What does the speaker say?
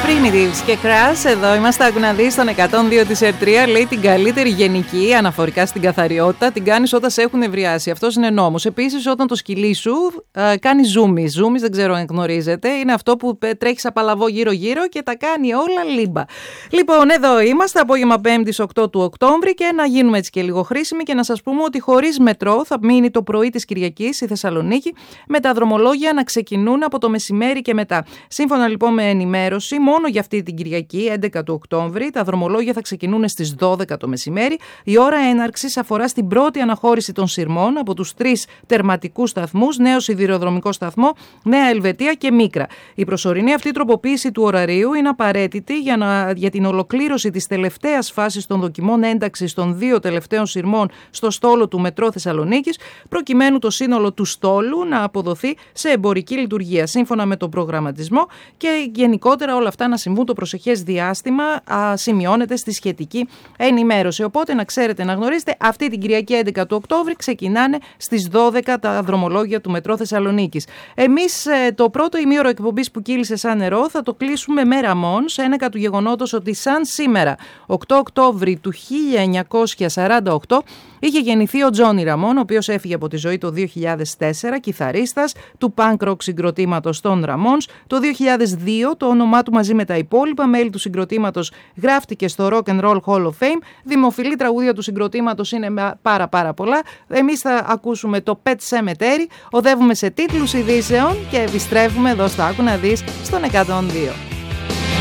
Primitives και Crash, εδώ είμαστε. Άκου να δεις, στον 102 της R3 λέει την καλύτερη γενική αναφορικά στην καθαριότητα την κάνεις όταν σε έχουν ευριάσει. Αυτός είναι νόμος. Επίσης, όταν το σκυλί σου κάνει ζούμις. Ζούμις, δεν ξέρω αν γνωρίζετε, είναι αυτό που τρέχεις απαλαβό γύρω-γύρω και τα κάνει όλα λίμπα. Λοιπόν, εδώ είμαστε, απόγευμα 5ης 8 του Οκτώβρη, και να γίνουμε έτσι και λίγο χρήσιμοι και να σας πούμε ότι χωρίς μετρό θα μείνει το πρωί της Κυριακής στη Θεσσαλονίκη, με τα δρομολόγια να ξεκινούν από το μεσημέρι και μετά. Σύμφωνα λοιπόν με ενημέρωση, μόνο για αυτή την Κυριακή, 11 του Οκτώβρη, τα δρομολόγια θα ξεκινούν στις 12 το μεσημέρι. Η ώρα έναρξης αφορά στην πρώτη αναχώρηση των σειρμών από τους 3 τερματικούς σταθμούς, Νέο Σιδηροδρομικό Σταθμό, Νέα Ελβετία και Μίκρα. Η προσωρινή αυτή τροποποίηση του ωραρίου είναι απαραίτητη για την ολοκλήρωση της τελευταίας φάσης των δοκιμών ένταξης των 2 τελευταίων σειρμών στο στόλο του Μετρό Θεσσαλονίκης, προκειμένου το σύνολο του στόλου να αποδοθεί σε εμπορική λειτουργία σύμφωνα με τον προγραμματισμό, και γενικότερα όλα αυτά να συμβούν το προσεχές διάστημα, σημειώνεται στη σχετική ενημέρωση. Οπότε να ξέρετε, να γνωρίζετε, αυτή την Κυριακή 11 του Οκτώβρη ξεκινάνε στις 12 τα δρομολόγια του Μετρό Θεσσαλονίκης. Εμείς το πρώτο ημίωρο εκπομπής που κύλησε σαν νερό θα το κλείσουμε με Ραμόνς, ένεκα του γεγονότος ότι σαν σήμερα, 8 Οκτώβρη του 1948, είχε γεννηθεί ο Τζόνι Ραμόν, ο οποίος έφυγε από τη ζωή το 2004, κιθαρίστας του punk rock συγκροτήματος των Ραμόνς. Το 2002 το όνομά του μαζί με τα υπόλοιπα μέλη του συγκροτήματος γράφτηκε στο Rock and Roll Hall of Fame. Δημοφιλή τραγούδια του συγκροτήματος είναι πάρα πολλά. Εμείς θα ακούσουμε το Pet Sematary, οδεύουμε σε τίτλους ειδήσεων και επιστρέφουμε εδώ στο Άκου να δεις στον 102.